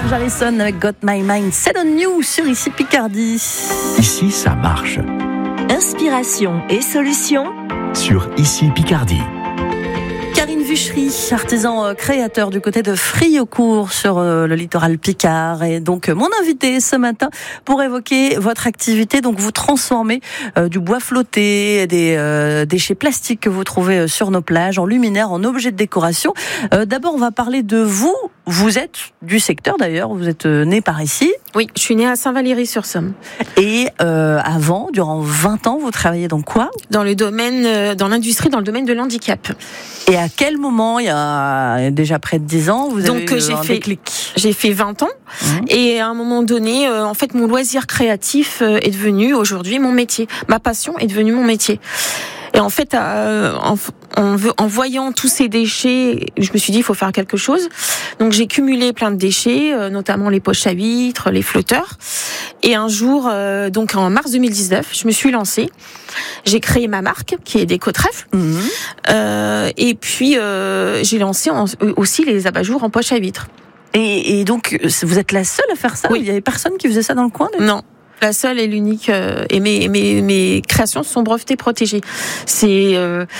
George Harrison avec Got My Mind Set on You sur Ici Picardie. Ici, ça marche. Inspiration et solutions Sur Ici Picardie. Karine Vuchery, artisan créateur du côté de Friaucourt sur le littoral Picard, et donc mon invité ce matin pour évoquer votre activité. Donc vous transformez du bois flotté, des déchets plastiques que vous trouvez sur nos plages en luminaires, en objets de décoration. D'abord on va parler de vous. Vous êtes du secteur d'ailleurs, vous êtes né par ici. Oui, je suis née à Saint-Valery-sur-Somme. Et avant, durant 20 ans, vous travaillez dans quoi ? Dans le domaine, dans l'industrie, dans le domaine de l'handicap. Et à quel moment, il y a déjà près de 10 ans, vous avez eu un déclic ? J'ai fait 20 ans. Et à un moment donné, en fait, mon loisir créatif est devenu aujourd'hui mon métier. Ma passion est devenue mon métier. Et en fait, en voyant tous ces déchets, je me suis dit, il faut faire quelque chose. Donc, j'ai cumulé plein de déchets, notamment les poches à huîtres, les flotteurs. Et un jour, donc en mars 2019, je me suis lancée. J'ai créé ma marque, qui est Déco-Trèfle. Et puis, j'ai lancé aussi les abat-jours en poche à huîtres. Et donc, vous êtes la seule à faire ça ? Oui. Il y avait personne qui faisait ça dans le coin ? Non. La seule et l'unique, et mes créations sont brevetées protégées. C'est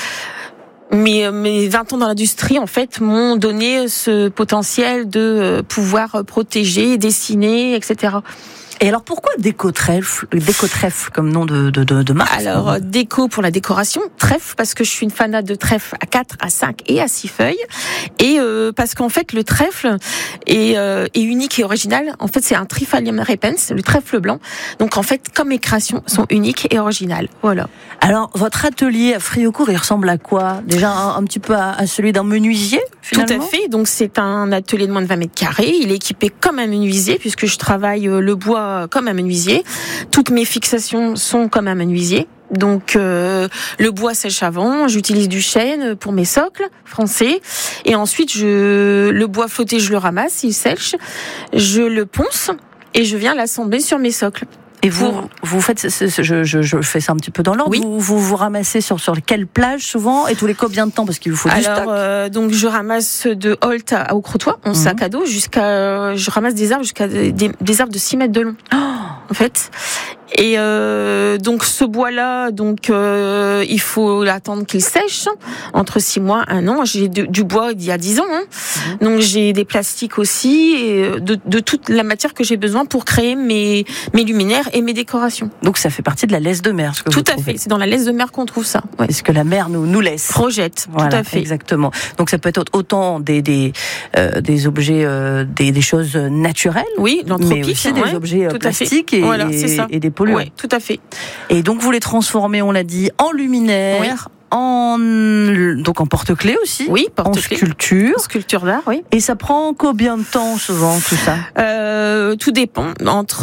mes 20 ans dans l'industrie, en fait, m'ont donné ce potentiel de pouvoir protéger, dessiner, etc. Et alors pourquoi Déco-Trèfle comme nom de marque ? Alors déco pour la décoration, trèfle parce que je suis une fanat de trèfle à 4, à 5 et à 6 feuilles, et parce qu'en fait le trèfle est unique et original. En fait c'est un Trifolium repens, le trèfle blanc. Donc en fait comme mes créations sont uniques et originales. Voilà. Alors votre atelier à Friaucourt, il ressemble à quoi ? Déjà un petit peu à celui d'un menuisier finalement ? Tout à fait. Donc c'est un atelier de moins de 20 mètres carrés. Il est équipé comme un menuisier puisque je travaille le bois comme un menuisier. Toutes mes fixations sont comme un menuisier. Donc le bois sèche avant, j'utilise du chêne pour mes socles français, et ensuite le bois flotté je le ramasse, il sèche, je le ponce et je viens l'assembler sur mes socles. Et vous faites, je fais ça un petit peu dans l'ordre. Oui. Vous ramassez sur quelle plage souvent et tous les combien de temps, parce qu'il vous faut du stock. Donc je ramasse de Holt à Aucrotois en sac à dos je ramasse des arbres jusqu'à des arbres de 6 mètres de long. En fait. Et donc ce bois-là, il faut attendre qu'il sèche entre 6 mois, 1 an. J'ai du bois d'il y a 10 ans, donc j'ai des plastiques aussi, et de toute la matière que j'ai besoin pour créer mes luminaires et mes décorations. Donc ça fait partie de la laisse de mer, ce que tout vous à trouvez. fait, c'est dans la laisse de mer qu'on trouve ça. Ouais. C'est ce que la mer nous laisse. Projette, voilà, tout à fait. Exactement. Donc ça peut être autant des objets, des choses naturelles, oui, l'anthropique, mais aussi des objets plastiques et des polluants. Oui, tout à fait. Et donc vous les transformez, on l'a dit, en luminaire, en porte-clés aussi, oui, en sculpture d'art, oui. Et ça prend combien de temps souvent tout ça ? Tout dépend, entre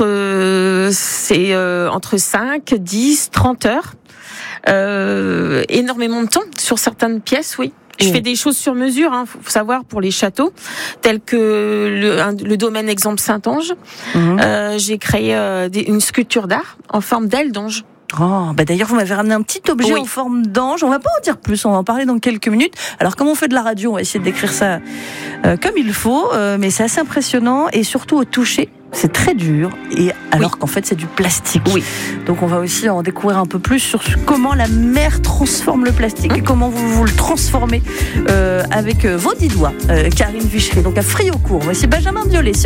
5, 10, 30 heures. Énormément de temps sur certaines pièces, oui. Je fais des choses sur mesure, faut savoir, pour les châteaux, tels que le domaine exemple Saint-Ange. J'ai créé une sculpture d'art en forme d'aile d'ange. Oh, d'ailleurs, vous m'avez ramené un petit objet en forme d'ange. On va pas en dire plus, on va en parler dans quelques minutes. Alors, comme on fait de la radio, on va essayer de décrire ça comme il faut, mais c'est assez impressionnant, et surtout au toucher. C'est très dur, et alors qu'en fait c'est du plastique. Oui. Donc on va aussi en découvrir un peu plus sur comment la mer transforme le plastique et comment vous le transformez avec vos 10 doigts. Karine Vuchery, donc à Friaucourt. Voici Benjamin Biolay.